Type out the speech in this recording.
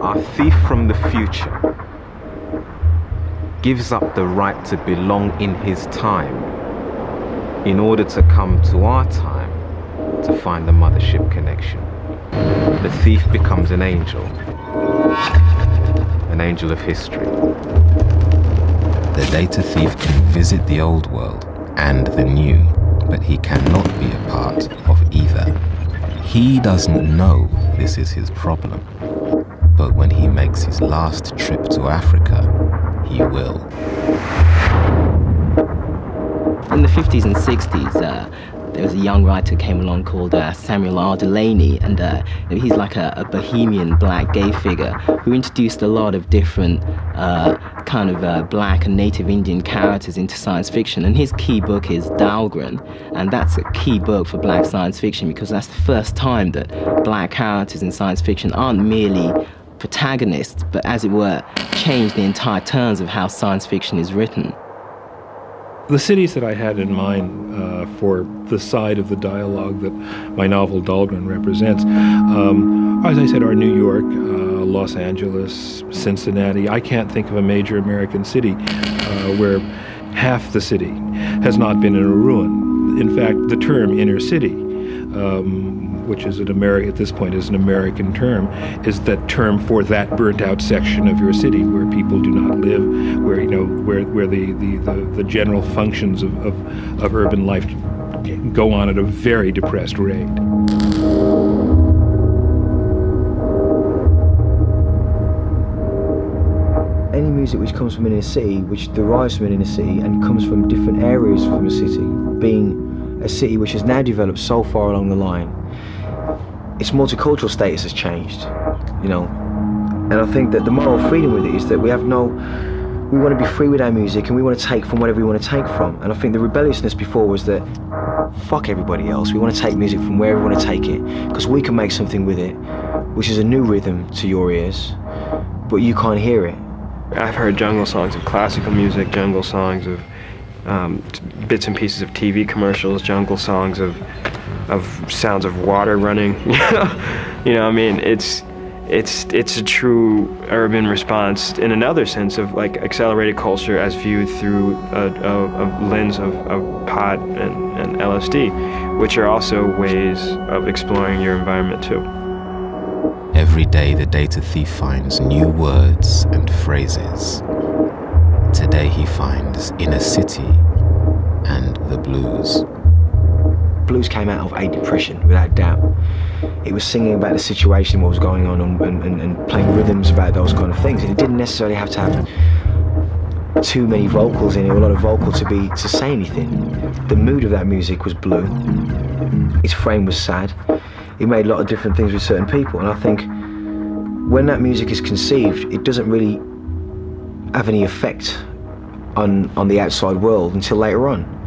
Our thief from the future gives up the right to belong in his time in order to come to our time to find the mothership connection. The thief becomes an angel of history. The data thief can visit the old world and the new, but he cannot be a part of either. He doesn't know this is his problem, but when he makes his last trip to Africa, he will. In the 50s and 60s, there was a young writer who came along called Samuel R. Delany, and he's like a bohemian black gay figure who introduced a lot of different black and native Indian characters into science fiction. And his key book is Dahlgren, and that's a key book for black science fiction because that's the first time that black characters in science fiction aren't merely protagonists, but as it were, change the entire terms of how science fiction is written. The cities that I had in mind for the side of the dialogue that my novel Dahlgren represents, as I said, are New York, Los Angeles, Cincinnati. I can't think of a major American city where half the city has not been in a ruin. In fact, the term inner city, which is at this point is an American term, is that term for that burnt-out section of your city where people do not live, where the general functions of urban life go on at a very depressed rate. Any music which comes from an inner city, which derives from an inner city and comes from different areas from a city, being a city which has now developed so far along the line, its multicultural status has changed, And I think that the moral freedom with it is that we want to be free with our music and we want to take from whatever we want to take from. And I think the rebelliousness before was that, fuck everybody else, we want to take music from wherever we want to take it, because we can make something with it, which is a new rhythm to your ears, but you can't hear it. I've heard jungle songs of classical music, jungle songs of bits and pieces of TV commercials, jungle songs of sounds of water running. It's a true urban response in another sense of like accelerated culture as viewed through a lens of pot and LSD, which are also ways of exploring your environment too. Every day the data thief finds new words and phrases. Today he finds inner city and the blues. Blues came out of a depression, without doubt. It was singing about the situation, what was going on, and playing rhythms about those kind of things. And it didn't necessarily have to have too many vocals in it, or a lot of vocal to say anything. The mood of that music was blue. Its frame was sad. It made a lot of different things with certain people. And I think when that music is conceived, it doesn't really have any effect on the outside world until later on.